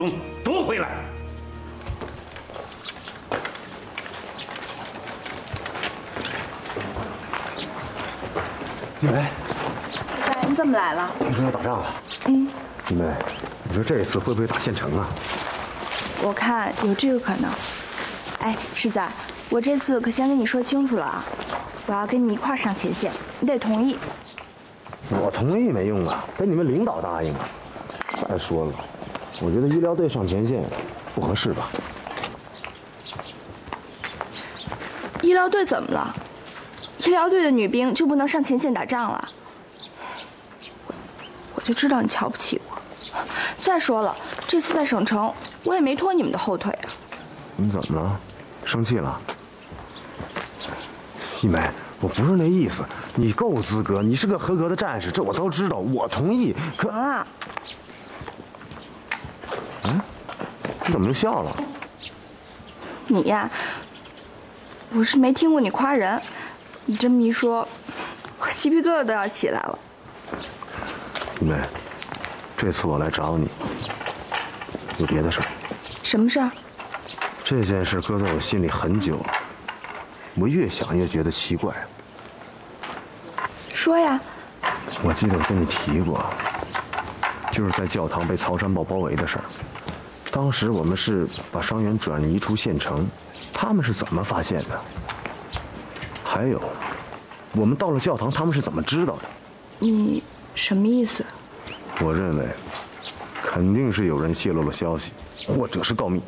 夺回来。 一梅， 小三，你怎么来了？ 听说要打仗了。一梅，你说这一次会不会打县城啊？ 我看有这个可能。哎，世仔，我这次可先跟你说清楚了啊，我要跟你一块上前线，你得同意。 我同意没用啊，得你们领导答应啊。再说了，我觉得医疗队上前线不合适吧？ 医疗队怎么了？医疗队的女兵就不能上前线打仗了？我就知道你瞧不起我。再说了，这次在省城，我也没拖你们的后腿啊。 你怎么了？生气了？一梅，我不是那意思，你够资格，你是个合格的战士，这我都知道，我同意。可行了。 你怎么就笑了？ 你呀，我是没听过你夸人，你这么一说，我鸡皮疙瘩都要起来了。 一梅，这次我来找你，有别的事儿。 什么事儿？ 这件事搁在我心里很久了，我越想越觉得奇怪。 说呀。 我记得我跟你提过，就是在教堂被曹山豹包围的事儿。当时我们是把伤员转移出县城，他们是怎么发现的？还有，我们到了教堂，他们是怎么知道的？ 你什么意思？ 我认为，肯定是有人泄露了消息，或者是告密。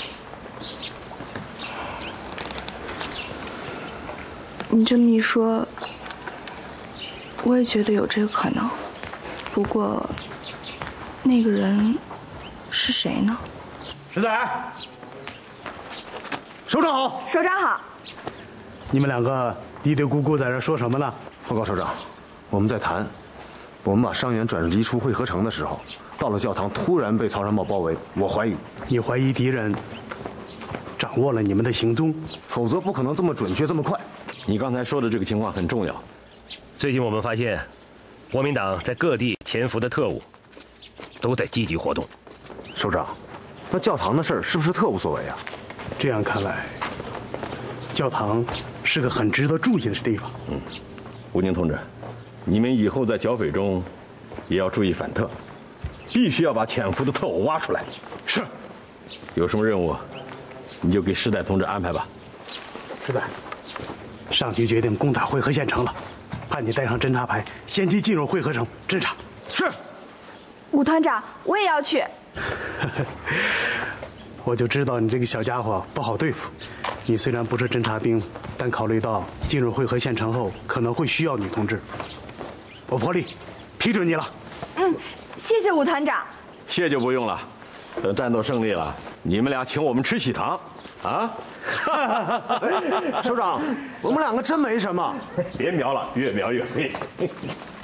你这么一说，我也觉得有这个可能。不过，那个人是谁呢？ 石仔，首长好。 首长好。 你们两个嘀嘀咕咕在这说什么呢？ 报告首长，我们在谈，我们把伤员转移出汇合城的时候，到了教堂，突然被曹山豹包围。我怀疑， 你怀疑敌人掌握了你们的行踪， 否则不可能这么准确这么快。 你刚才说的这个情况很重要。 最近我们发现，国民党在各地潜伏的特务都在积极活动。 首长，那教堂的事儿是不是特务所为啊？ 这样看来，教堂是个很值得注意的地方。 吴宁同志，你们以后在剿匪中也要注意反特，必须要把潜伏的特务挖出来。 是。 有什么任务，你就给石代同志安排吧。 石代，上级决定攻打汇合县城了，派你带上侦察排，先期进入汇合城侦察。 是。 武团长，我也要去。 我就知道你这个小家伙不好对付。你虽然不是侦察兵，但考虑到进入汇合县城后可能会需要女同志，我破例批准你了。 谢谢武团长。 谢就不用了，等战斗胜利了，你们俩请我们吃喜糖，啊？ 首长，我们两个真没什么。 别瞄了，越描越黑。